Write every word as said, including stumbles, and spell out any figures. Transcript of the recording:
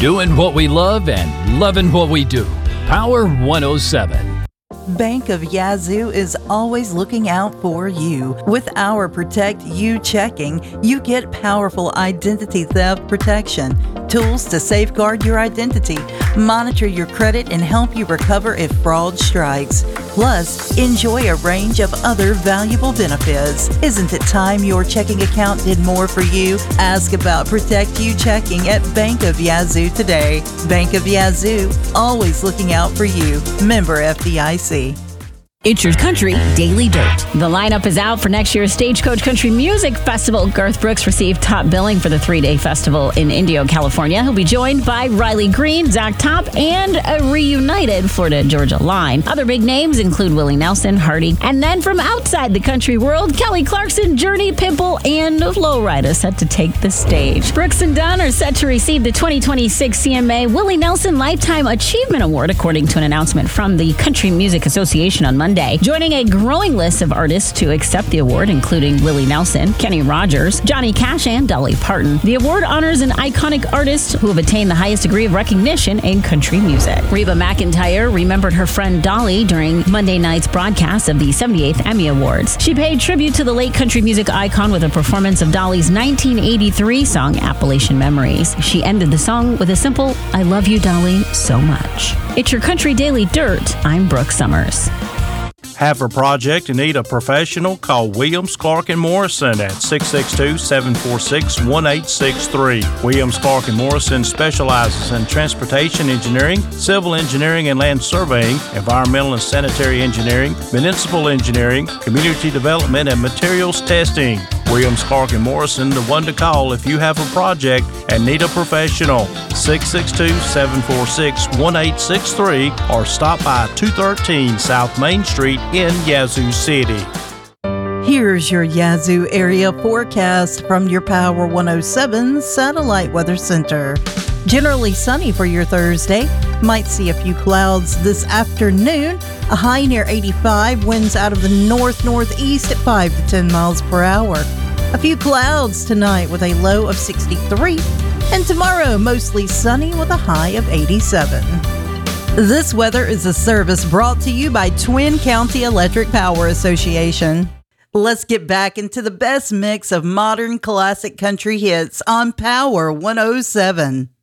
Doing what we love and loving what we do. Power one oh seven. Bank of Yazoo is always looking out for you. With our Protect You checking, you get powerful identity theft protection, tools to safeguard your identity, monitor your credit, and help you recover if fraud strikes. Plus, enjoy a range of other valuable benefits. Isn't it time your checking account did more for you? Ask about Protect You checking at Bank of Yazoo today. Bank of Yazoo, always looking out for you. Member F D I C. It's your country Daily Dirt. The lineup is out for next year's Stagecoach Country Music Festival. Garth Brooks received top billing for the three-day festival in Indio, California. He'll be joined by Riley Green, Zach Top, and a reunited Florida-Georgia line. Other big names include Willie Nelson, Hardy, and then from outside the country world, Kelly Clarkson, Journey, Pitbull, and Lowrider set to take the stage. Brooks and Dunn are set to receive the twenty twenty-six C M A Willie Nelson Lifetime Achievement Award, according to an announcement from the Country Music Association on Monday. Joining a growing list of artists to accept the award, including Willie Nelson, Kenny Rogers, Johnny Cash, and Dolly Parton. The award honors an iconic artist who have attained the highest degree of recognition in country music. Reba McEntire remembered her friend Dolly during Monday night's broadcast of the seventy-eighth Emmy Awards. She paid tribute to the late country music icon with a performance of Dolly's nineteen eighty-three song, Appalachian Memories. She ended the song with a simple, "I love you, Dolly, so much." It's your Country Daily Dirt. I'm Brooke Summers. Have a project and need a professional? Call Williams, Clark and Morrison at six six two, seven four six, one eight six three. Williams, Clark and Morrison specializes in transportation engineering, civil engineering and land surveying, environmental and sanitary engineering, municipal engineering, community development, and materials testing. Williams, Clark and Morrison, the one to call if you have a project and need a professional. six six two, seven four six, one eight six three or stop by two thirteen South Main Street in Yazoo City. Here's your Yazoo area forecast from your Power one oh seven Satellite Weather Center. Generally sunny for your Thursday. Might see a few clouds this afternoon. A high near eighty-five, winds out of the north-northeast at five to ten miles per hour. A few clouds tonight with a low of sixty-three. And tomorrow, mostly sunny with a high of eighty-seven. This weather is a service brought to you by Twin County Electric Power Association. Let's get back into the best mix of modern classic country hits on Power one oh seven.